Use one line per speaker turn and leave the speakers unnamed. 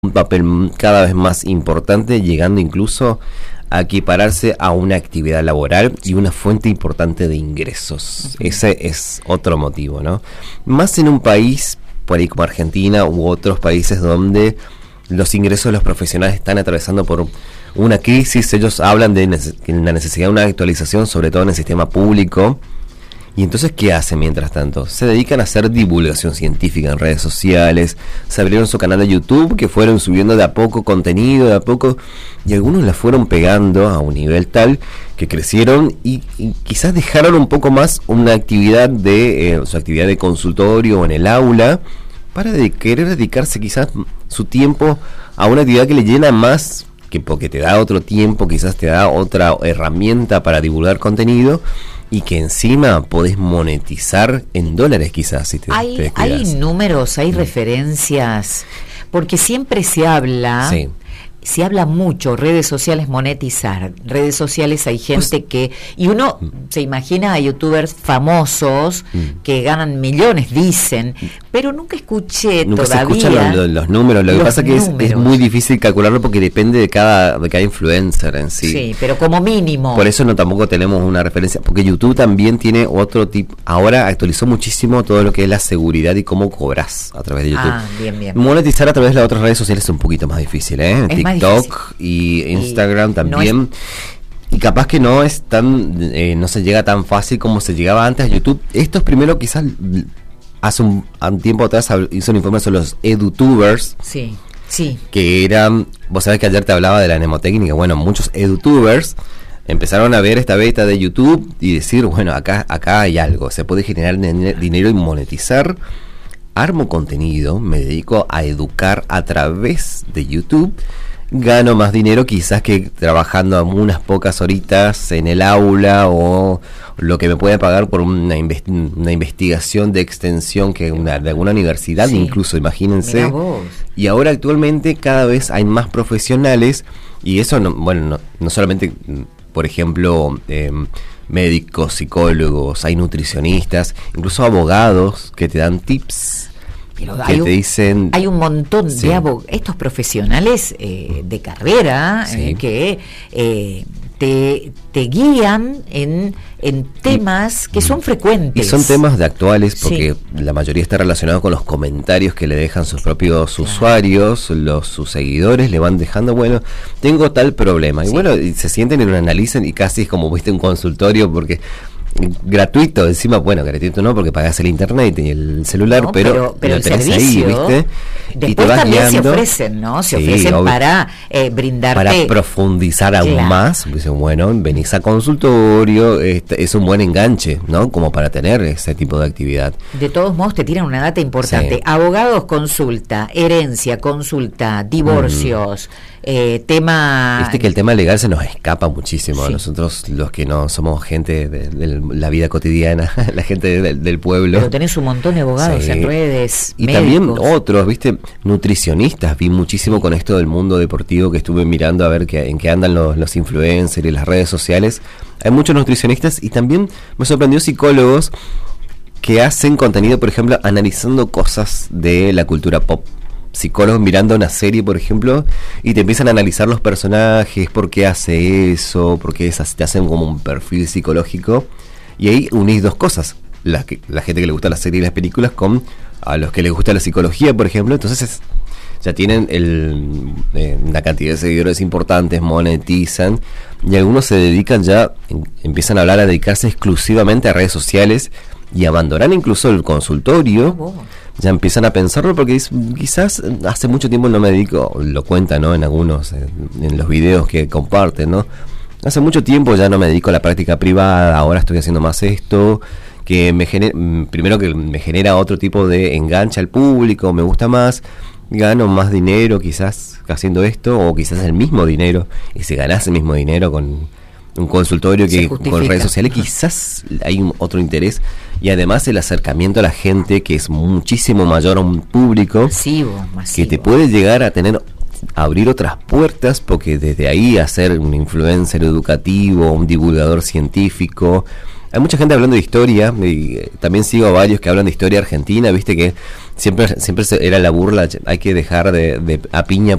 un papel cada vez más importante, llegando incluso a equipararse a una actividad laboral y una fuente importante de ingresos. Ese es otro motivo, ¿no? Más en un país, por ahí como Argentina u otros países donde los ingresos de los profesionales están atravesando por una crisis. Ellos hablan de la necesidad de una actualización, sobre todo en el sistema público. Y entonces, ¿qué hacen mientras tanto? Se dedican a hacer divulgación científica en redes sociales, se abrieron su canal de YouTube, que fueron subiendo de a poco contenido, de a poco, y algunos la fueron pegando a un nivel tal que crecieron y quizás dejaron un poco más una actividad de, su actividad de consultorio o en el aula, para querer dedicarse quizás su tiempo a una actividad que le llena más, que porque te da otro tiempo, quizás te da otra herramienta para divulgar contenido, y que encima podés monetizar en dólares quizás si te descuidas.
Hay números, hay referencias, porque siempre se habla...
Sí.
Se habla mucho, redes sociales, monetizar. Redes sociales hay gente que... Y uno se imagina a youtubers famosos que ganan millones, dicen, pero nunca escuché
Nunca
todavía...
se escuchan los números. Lo que pasa que es muy difícil calcularlo porque depende de cada influencer en sí.
Sí, pero como mínimo.
Por eso no tampoco tenemos una referencia, porque YouTube también tiene otro tipo... Ahora actualizó muchísimo todo lo que es la seguridad y cómo cobras a través de YouTube.
Bien.
Monetizar a través de las otras redes sociales es un poquito más difícil, ¿eh? TikTok y Instagram también. No y capaz que no es tan no se llega tan fácil como se llegaba antes a YouTube. Estos primero quizás hace un tiempo atrás hizo un informe sobre los edutubers. Sí. Que eran, vos sabés que ayer te hablaba de la mnemotécnica. Bueno, muchos edutubers empezaron a ver esta beta de YouTube y decir, bueno, acá hay algo, se puede generar dinero y monetizar. Armo contenido, me dedico a educar a través de YouTube, gano más dinero quizás que trabajando unas pocas horitas en el aula o lo que me puede pagar por una investigación de extensión que de alguna universidad, incluso, imagínense. Y ahora actualmente cada vez hay más profesionales y eso no solamente, por ejemplo, médicos, psicólogos, hay nutricionistas, incluso abogados que te dan tips.
Pero te dicen... Hay un montón de estos profesionales de carrera que te guían en temas que son frecuentes.
Y son temas de actuales porque la mayoría está relacionado con los comentarios que le dejan sus propios usuarios, sus seguidores le van dejando, bueno, tengo tal problema. Y se sienten y lo analizan y casi es como, viste, un consultorio porque... gratuito, encima, gratuito no porque pagas el internet y el celular, pero
el
tenés
servicio,
ahí, ¿viste?
Después
y te vas
también
guiando.
Se ofrecen, ¿no? Se ofrecen obvio, para brindarte...
Para profundizar aún más, dicen, bueno, venís a consultorio, es un buen enganche, ¿no? Como para tener ese tipo de actividad.
De todos modos te tiran una data importante. Abogados, consulta, herencia, consulta, divorcios... tema...
Viste que el tema legal se nos escapa muchísimo a nosotros, los que no somos gente de la vida cotidiana, la gente del pueblo.
Pero tenés un montón de abogados en redes,
y
médicos.
También otros, viste, nutricionistas. Vi muchísimo con esto del mundo deportivo que estuve mirando a ver en qué andan los influencers y las redes sociales. Hay muchos nutricionistas y también me sorprendió psicólogos que hacen contenido, por ejemplo, analizando cosas de la cultura pop. Psicólogos mirando una serie, por ejemplo, y te empiezan a analizar los personajes, por qué hace eso, por qué te hacen como un perfil psicológico, y ahí unís dos cosas, la gente que le gusta la serie y las películas con a los que les gusta la psicología, por ejemplo. Entonces ya tienen una cantidad de seguidores importantes, monetizan, y algunos se dedican empiezan a dedicarse exclusivamente a redes sociales y abandonan incluso el consultorio. Ya empiezan a pensarlo porque quizás hace mucho tiempo no me dedico, lo cuentan, ¿no? En algunos, en los videos que comparten, ¿no? Hace mucho tiempo ya no me dedico a la práctica privada, ahora estoy haciendo más esto, que primero que me genera otro tipo de enganche al público, me gusta más, gano más dinero quizás haciendo esto, o quizás el mismo dinero, y si ganás el mismo dinero con un consultorio que con redes sociales, quizás hay otro interés. Y además el acercamiento a la gente, que es muchísimo mayor a un público
masivo.
Que te puede llegar a abrir otras puertas, porque desde ahí hacer un influencer educativo, un divulgador científico, hay mucha gente hablando de historia, y también sigo a varios que hablan de historia argentina, viste que siempre era la burla, hay que dejar a piña